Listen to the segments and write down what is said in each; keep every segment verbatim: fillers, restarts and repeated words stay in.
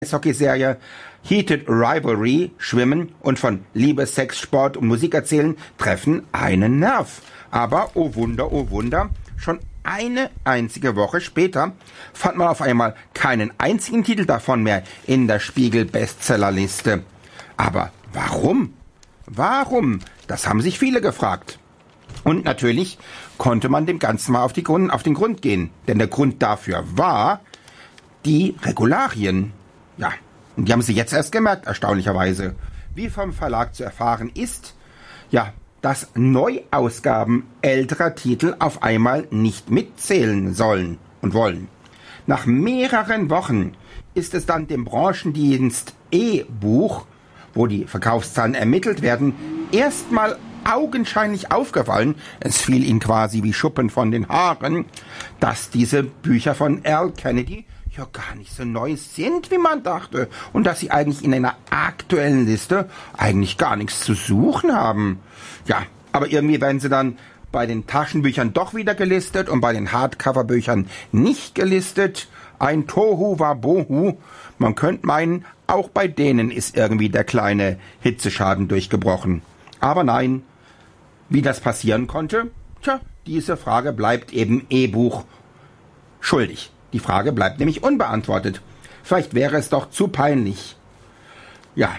Eishockeyserie Heated Rivalry, Schwimmen und von Liebe, Sex, Sport und Musik erzählen treffen einen Nerv. Aber, oh Wunder, oh Wunder, schon eine einzige Woche später fand man auf einmal keinen einzigen Titel davon mehr in der Spiegel-Bestsellerliste. Aber warum? Warum? Das haben sich viele gefragt. Und natürlich konnte man dem Ganzen mal auf, die Grund, auf den Grund gehen. Denn der Grund dafür war die Regularien. Ja, und die haben sie jetzt erst gemerkt, erstaunlicherweise. Wie vom Verlag zu erfahren ist, ja, dass Neuausgaben älterer Titel auf einmal nicht mitzählen sollen und wollen. Nach mehreren Wochen ist es dann dem Branchendienst E-Buch, wo die Verkaufszahlen ermittelt werden, erstmal augenscheinlich aufgefallen, es fiel ihnen quasi wie Schuppen von den Haaren, dass diese Bücher von Al Kennedy ja gar nicht so neu sind, wie man dachte, und dass sie eigentlich in einer aktuellen Liste eigentlich gar nichts zu suchen haben. Ja, aber irgendwie werden sie dann bei den Taschenbüchern doch wieder gelistet und bei den Hardcover-Büchern nicht gelistet. Ein Tohu Wabohu. Man könnte meinen, auch bei denen ist irgendwie der kleine Hitzeschaden durchgebrochen. Aber nein, wie das passieren konnte, tja, diese Frage bleibt eben E-Buch schuldig. Die Frage bleibt nämlich unbeantwortet. Vielleicht wäre es doch zu peinlich. Ja,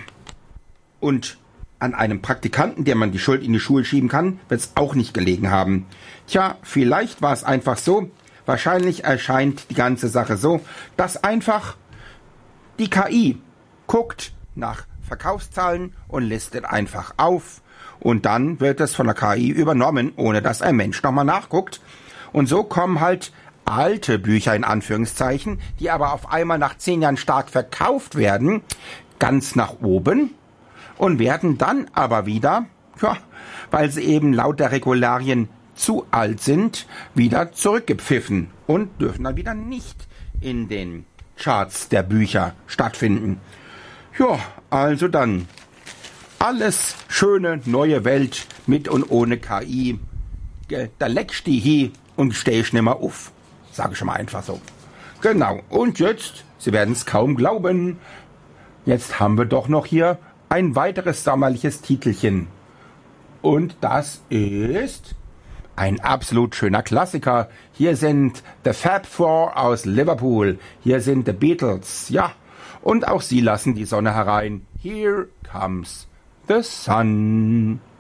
und an einem Praktikanten, der man die Schuld in die Schuhe schieben kann, wird es auch nicht gelegen haben. Tja, vielleicht war es einfach so, wahrscheinlich erscheint die ganze Sache so, dass einfach die K I guckt nach Verkaufszahlen und listet einfach auf. Und dann wird es von der K I übernommen, ohne dass ein Mensch nochmal nachguckt. Und so kommen halt alte Bücher in Anführungszeichen, die aber auf einmal nach zehn Jahren stark verkauft werden, ganz nach oben und werden dann aber wieder, ja, weil sie eben laut der Regularien zu alt sind, wieder zurückgepfiffen und dürfen dann wieder nicht in den Charts der Bücher stattfinden. Ja, also dann alles schöne neue Welt mit und ohne K I. Da leckst die hi und stehst nimmer auf. Sage ich schon mal einfach so. Genau. Und jetzt, Sie werden es kaum glauben, jetzt haben wir doch noch hier ein weiteres sommerliches Titelchen. Und das ist ein absolut schöner Klassiker. Hier sind The Fab Four aus Liverpool. Hier sind The Beatles. Ja, und auch sie lassen die Sonne herein. Here comes the sun.